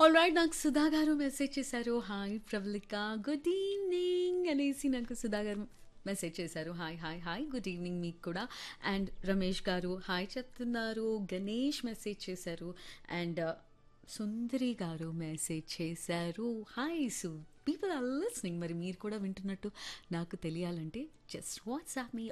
Right నాకు సుధా గారు message చేశారు. హాయ్ ప్రవళిక, గుడ్ ఈవినింగ్ అనేసి నాకు సుధా గారు మెసేజ్ చేశారు. Hi hi hi, good evening మీకు కూడా. అండ్ రమేష్ గారు హాయ్ చెప్తున్నారు. గణేష్ మెసేజ్ చేశారు. అండ్ సుందరి గారు మెసేజ్ చేశారు. హాయ్ సు, పీపుల్ ఆర్ లిస్నింగ్. మరి మీరు కూడా వింటున్నట్టు నాకు తెలియాలంటే just WhatsApp me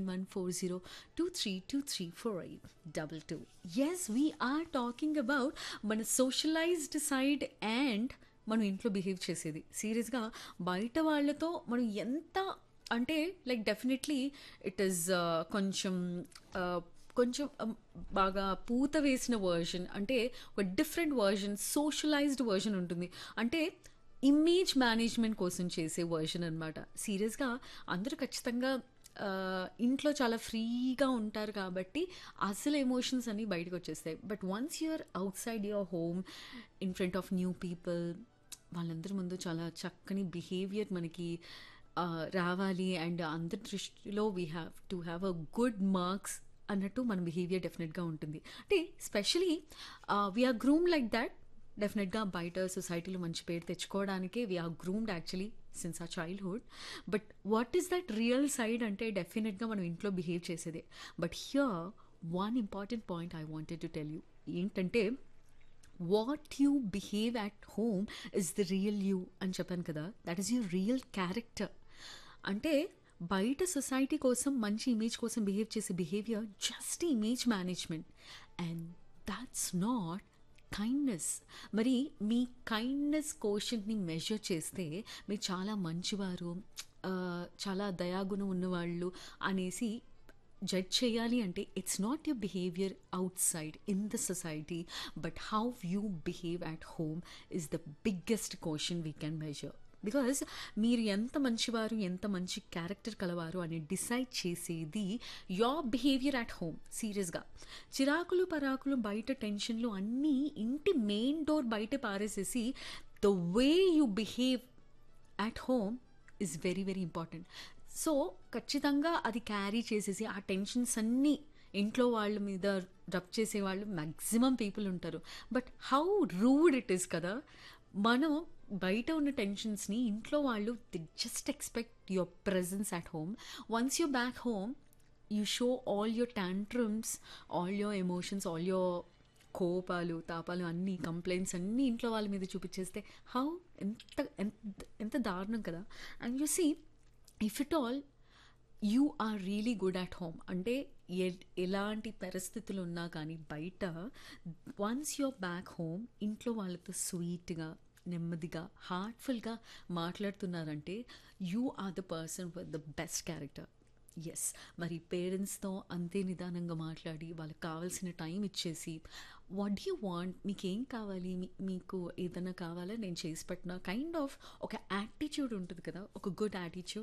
0914023234822. Yes, we are talking about మన సోషలైజ్డ్ సైడ్ అండ్ మనం ఇంట్లో బిహేవ్ చేసేది. సీరియస్గా బయట వాళ్ళతో మనం ఎంత అంటే లైక్ డెఫినెట్లీ ఇట్ ఈస్ కొంచెం uh, కొంచెం బాగా పూత వేసిన వర్షన్, అంటే ఒక డిఫరెంట్ వర్షన్, సోషలైజ్డ్ వర్షన్ ఉంటుంది. అంటే ఇమేజ్ మేనేజ్మెంట్ కోసం చేసే వర్షన్ అనమాట. సీరియస్గా అందరూ ఖచ్చితంగా ఇంట్లో చాలా ఫ్రీగా ఉంటారు కాబట్టి అసలు ఎమోషన్స్ అన్నీ బయటకు వచ్చేస్తాయి. But once you're out side your home, in front of new people, వాళ్ళందరి ముందు చాలా చక్కని బిహేవియర్ మనకి రావాలి. అండ్ అందరి దృష్టిలో we have to have a good marks అన్నట్టు మన బిహేవియర్ డెఫినెట్గా ఉంటుంది. అంటే especially we are groom like that. డెఫినెట్గా బయట సొసైటీలో మంచి పేరు తెచ్చుకోవడానికే వీఆర్ గ్రూమ్డ్ యాక్చువల్లీ సిన్స్ ఆ childhood. But what is that real side అంటే డెఫినెట్గా మనం ఇంట్లో బిహేవ్ చేసేదే. But here one important point I wanted to tell you ఏంటంటే, what you behave at home is the real you అని చెప్పాను కదా, that is your real character. అంటే బయట సొసైటీ కోసం మంచి ఇమేజ్ కోసం బిహేవ్ చేసే behaviour just image management, and that's not kindness. మరి మీ కైండ్నెస్ కోషంట్ని మెజర్ చేస్తే మీరు చాలా మంచివారు, చాలా దయాగుణం ఉన్నవాళ్ళు అనేసి జడ్జ్ చేయాలి అంటే it's not your behaviour out side in the society, but how you behave at home is the biggest question we can measure. Because మీరు ఎంత మంచివారు, ఎంత మంచి క్యారెక్టర్ కలవారు అని డిసైడ్ చేసేది యోర్ బిహేవియర్ అట్ హోమ్. సీరియస్గా చిరాకులు పరాకులు బయట టెన్షన్లు అన్నీ ఇంటి మెయిన్ డోర్ బయట పారేసేసి the way you behave at home is very very important. So ఖచ్చితంగా అది క్యారీ చేసేసి ఆ టెన్షన్స్ అన్నీ ఇంట్లో వాళ్ళ మీద రబ్ చేసేవాళ్ళు మ్యాక్సిమం పీపుల్ ఉంటారు. But how rude it is కదా. మనం బయట ఉన్న టెన్షన్స్ని ఇంట్లో వాళ్ళు the just expect your presence at home. Once you back home you show all your tantrums, all your emotions, all your కోపాలు తాపాలు అన్నీ కంప్లైంట్స్ అన్నీ ఇంట్లో వాళ్ళ మీద చూపించేస్తే హౌ ఎంత ఎంత ఎంత దారుణం కదా. And you see, if it all you are really good at home అంటే ఎలాంటి పరిస్థితులు ఉన్నా కానీ బయట వన్స్ యువర్ బ్యాక్ హోమ్ ఇంట్లో వాళ్ళతో స్వీట్గా నెమ్మదిగా హార్ట్ఫుల్గా మాట్లాడుతున్నారంటే you are the person with the best character. Yes, మరి పేరెంట్స్తో అంతే నిదానంగా మాట్లాడి వాళ్ళకి కావాల్సిన టైం ఇచ్చేసి వాట్ యూ వాంట్, మీకేం కావాలి, మీకు ఏదైనా కావాలా నేను చేసి పెట్టినా కైండ్ ఆఫ్ ఒక యాటిట్యూడ్ ఉంటుంది కదా, ఒక గుడ్ యాటిట్యూడ్.